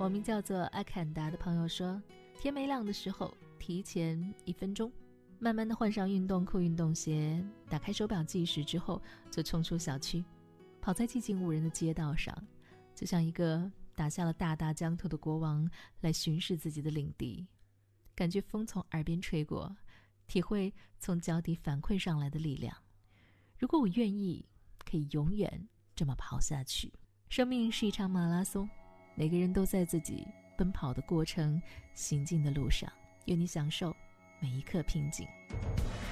网名叫做阿坎达的朋友说，天没亮的时候提前1分钟，慢慢的换上运动裤运动鞋，打开手表计时之后就冲出小区，跑在寂静无人的街道上，就像一个打下了大大疆土的国王来巡视自己的领地，感觉风从耳边吹过，体会从脚底反馈上来的力量。如果我愿意，可以永远这么跑下去。生命是一场马拉松，每个人都在自己奔跑的过程行进的路上，愿你享受每一刻平静。